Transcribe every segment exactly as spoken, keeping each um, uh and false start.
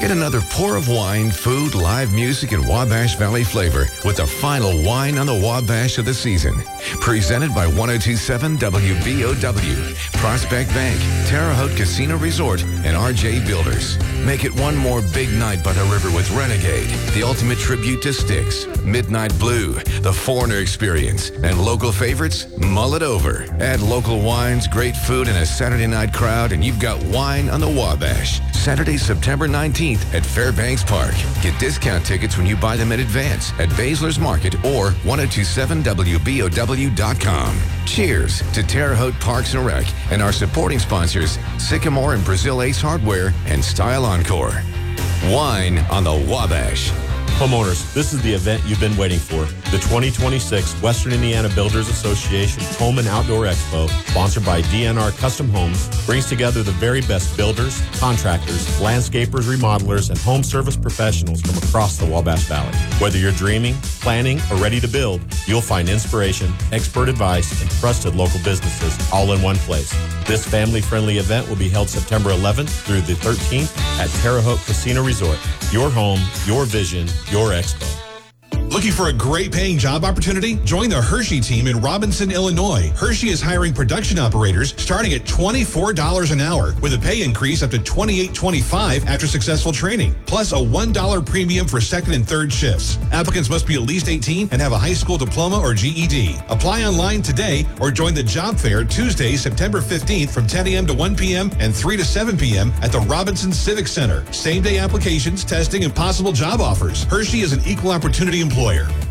Get another pour of wine, food, live music, and Wabash Valley flavor with the final Wine on the Wabash of the season. Presented by one oh two point seven W B O W, Prospect Bank, Terre Haute Casino Resort, and R J Builders. Make it one more big night by the river with Renegade, the ultimate tribute to Styx, Midnight Blue, the Foreigner Experience, and local favorites, mull it over. Add local wines, great food, and a Saturday night crowd, and you've got Wine on the Wabash. Saturday, September nineteenth at Fairbanks Park. Get discount tickets when you buy them in advance at Baszler's Market or ten twenty-seven W B O W dot com. Cheers to Terre Haute Parks and Rec and our supporting sponsors, Sycamore and Brazil Ace Hardware and Style Encore. Wine on the Wabash. Homeowners, this is the event you've been waiting for. The twenty twenty-six Western Indiana Builders Association Home and Outdoor Expo, sponsored by D N R Custom Homes, brings together the very best builders, contractors, landscapers, remodelers, and home service professionals from across the Wabash Valley. Whether you're dreaming, planning, or ready to build, you'll find inspiration, expert advice, and trusted local businesses all in one place. This family-friendly event will be held September eleventh through the thirteenth at Terre Haute Casino Resort. Your home, your vision, your expo. Looking for a great paying job opportunity? Join the Hershey team in Robinson, Illinois. Hershey is hiring production operators starting at twenty-four dollars an hour with a pay increase up to twenty-eight twenty-five after successful training, plus a one dollar premium for second and third shifts. Applicants must be at least eighteen and have a high school diploma or G E D. Apply online today or join the job fair Tuesday, September fifteenth from ten a.m. to one p.m. and three to seven p.m. at the Robinson Civic Center. Same-day applications, testing, and possible job offers. Hershey is an equal opportunity employer.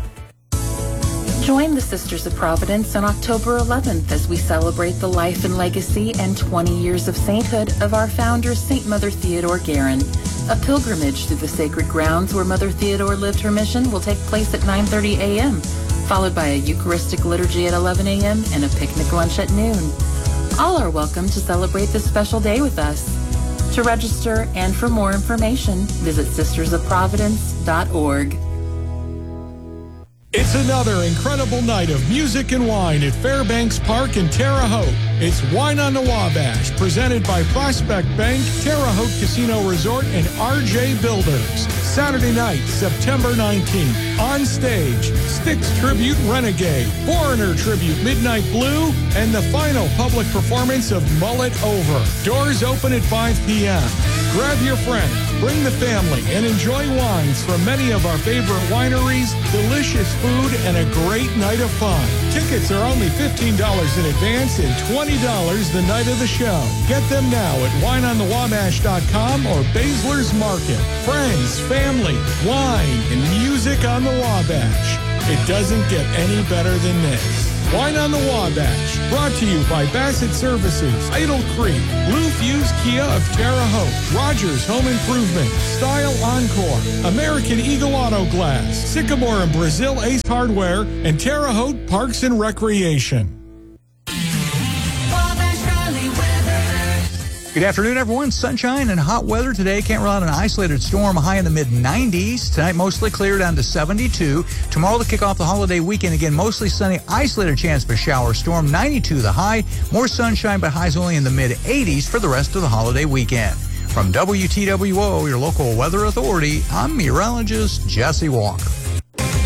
Join the Sisters of Providence on October eleventh as we celebrate the life and legacy and twenty years of sainthood of our founder, Saint Mother Theodore Guerin. A pilgrimage through the sacred grounds where Mother Theodore lived her mission will take place at nine thirty a.m., followed by a Eucharistic liturgy at eleven a.m. and a picnic lunch at noon. All are welcome to celebrate this special day with us. To register and for more information, visit sisters of providence dot org. It's another incredible night of music and wine at Fairbanks Park in Terre Haute. It's Wine on the Wabash, presented by Prospect Bank, Terre Haute Casino Resort, and R J Builders. Saturday night, September nineteenth. On stage, Styx Tribute Renegade, Foreigner Tribute Midnight Blue, and the final public performance of Mull It Over. Doors open at five p.m. Grab your friend, bring the family, and enjoy wines from many of our favorite wineries, delicious food, and a great night of fun. Tickets are only fifteen dollars in advance and twenty dollars the night of the show. Get them now at wine on the wabash dot com or Baszler's Market. Friends, family, wine, and music on the Wabash. It doesn't get any better than this. Wine on the Wabash, brought to you by Bassett Services, Idle Creek, Blue Fuse Kia of Terre Haute, Rogers Home Improvement, Style Encore, American Eagle Auto Glass, Sycamore and Brazil Ace Hardware, and Terre Haute Parks and Recreation. Good afternoon, everyone. Sunshine and hot weather today. Can't rule out an isolated storm, a high in the mid nineties. Tonight, mostly clear down to seventy-two. Tomorrow, to kick off the holiday weekend, again, mostly sunny, isolated chance of a shower storm, ninety-two the high. More sunshine, but highs only in the mid eighties for the rest of the holiday weekend. From W T W O, your local weather authority, I'm meteorologist Jesse Walker.